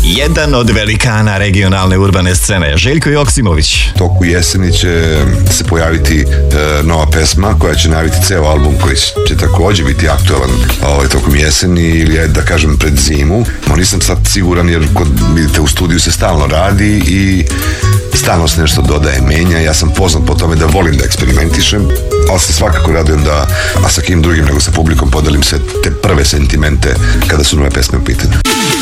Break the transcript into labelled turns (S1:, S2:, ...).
S1: Jedan od velikana regionalne urbane scene, Željko Joksimović.
S2: Toku jeseni će se pojaviti nova pesma koja će najaviti ceo album koji će takođe biti aktualan tokom jeseni ili da kažem pred zimu. No nisam sad siguran jer vidite u studiju se stalno radi i stalno se nešto dodaje, menja. Ja sam poznat po tome da volim da eksperimentišem, ali se svakako radujem da, a sa kim drugim nego sa publikom, podelim se te prve sentimente kada su nove pesme u pitanju.